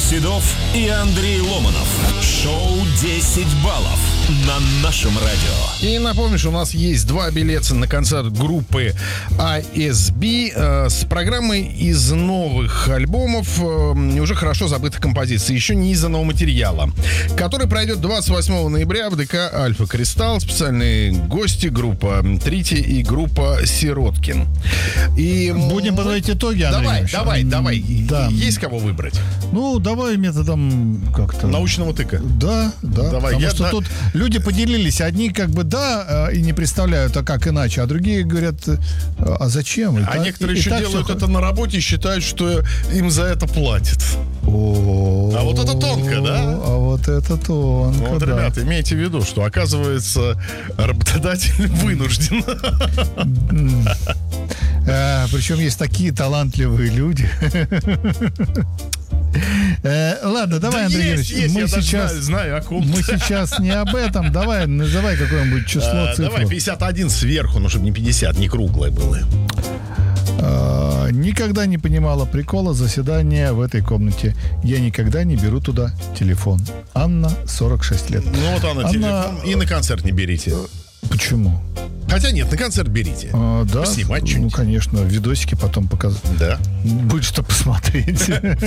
Седов и Андрей Ломанов. Шоу 10 баллов на нашем радио. И напомню, что у нас есть 2 билета на концерт группы ASB с программой из новых альбомов уже хорошо забытых композиций, еще не изданного материала, который пройдет 28 ноября в ДК Альфа Кристалл. Специальные гости — группа Трити и группа Сироткин. И будем подводить итоги, Андрей. Давай. Да. Есть кого выбрать? Ну, давай методом как-то научного тыка. Да. Давай. Потому что тут люди поделились. Одни как бы и не представляют, а как иначе. А другие говорят, а зачем? Некоторые еще делают это на работе и считают, что им за это платят. А вот это тонко, да? А вот это тонко, вот, ребята, имейте в виду, что, оказывается, работодатель вынужден. Причем есть такие талантливые люди. Ладно, давай, Андрей Юрьевич, мы сейчас не об этом. Давай, называй какое-нибудь число, цифру. Давай 51 сверху, чтобы не 50, не круглое было. Никогда не понимала прикола заседания в этой комнате. Я никогда не беру туда телефон. Анна, 46 лет. Ну вот, Анна, телефон и на концерт не берите. Почему? Хотя нет, на концерт берите. Да, снимать что-нибудь. Ну, конечно, видосики потом показать. Да. Будет что посмотреть.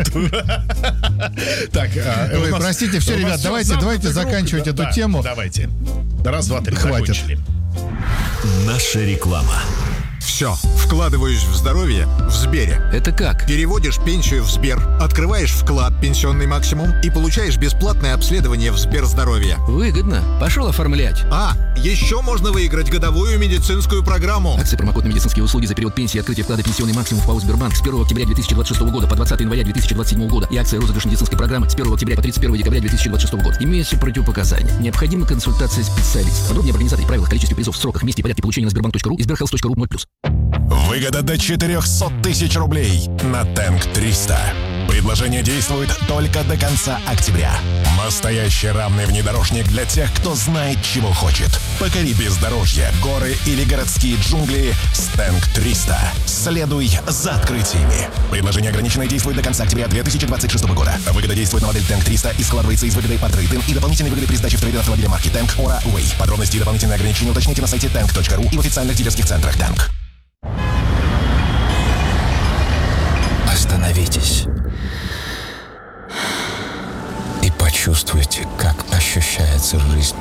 Так, простите, все, ребят, давайте заканчивать эту тему. Давайте. Раз, два, три. Хватит. Наша реклама. Все, вкладываюсь в здоровье в Сбере. Это как? Переводишь пенсию в Сбер, открываешь вклад «Пенсионный максимум» и получаешь бесплатное обследование в Сберздоровье. Выгодно. Пошел оформлять. Еще можно выиграть годовую медицинскую программу. Акции промокод на медицинские услуги за период пенсии и открытия вклада «Пенсионный максимум» в ПАО «Сбербанк» с 1 октября 2026 года по 20 января 2027 года и акция розыгрыш медицинской программы с 1 октября по 31 декабря 2026 года. Имеются противопоказания. Необходима консультация специалиста. Подробнее об организации, правилах, количестве призов, сроках, месте и порядке получения на sberbank.ru и sberhealth.ru 0+. Выгода до 400 тысяч рублей на Тэнк 300. Предложение действует только до конца октября. Настоящий равный внедорожник для тех, кто знает, чего хочет. Покори бездорожье, горы или городские джунгли с Тэнк 300. Следуй за открытиями. Предложение ограниченное, действует до конца октября 2026 года. Выгода действует на модель Тэнк 300 и складывается из выгоды по трейд-ин и дополнительной выгоды при сдаче в трейдер автомобиля марки Тэнк Ора Way. Подробности и дополнительные ограничения уточните на сайте tank.ru и в официальных дилерских центрах Тэнк. Остановитесь и почувствуйте, как ощущается жизнь.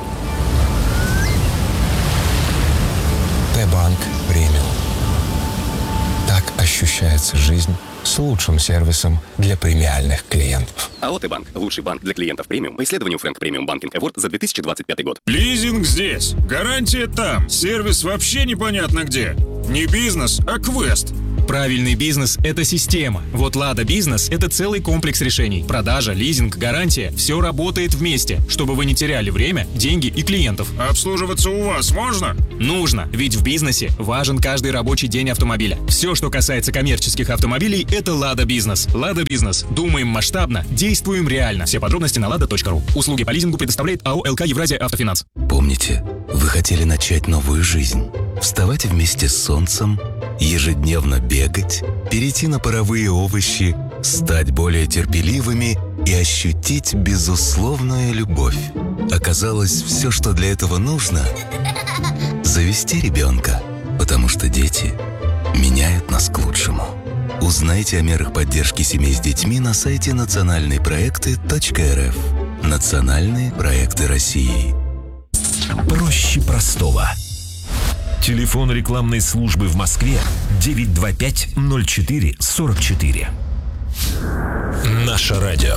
Т-банк премиум. Так ощущается жизнь с лучшим сервисом для премиальных клиентов. АО Т-банк. Лучший банк для клиентов премиум по исследованию Frank Premium Banking Award за 2025 год. Лизинг здесь. Гарантия там. Сервис вообще непонятно где. Не бизнес, а квест. Правильный бизнес – это система. Вот Лада Бизнес – это целый комплекс решений. Продажа, лизинг, гарантия – все работает вместе, чтобы вы не теряли время, деньги и клиентов. Обслуживаться у вас можно? Нужно, ведь в бизнесе важен каждый рабочий день автомобиля. Все, что касается коммерческих автомобилей – это Лада Бизнес. Лада Бизнес. Думаем масштабно, действуем реально. Все подробности на lada.ru. Услуги по лизингу предоставляет АО ЛК Евразия Автофинанс. Помните, вы хотели начать новую жизнь, вставать вместе с солнцем, ежедневно бегать, перейти на паровые овощи, стать более терпеливыми и ощутить безусловную любовь. Оказалось, все, что для этого нужно – завести ребенка, потому что дети меняют нас к лучшему. Узнайте о мерах поддержки семей с детьми на сайте национальныйпроекты.рф. Национальные проекты России. Проще простого. Телефон рекламной службы в Москве 925-04-44. Наше радио.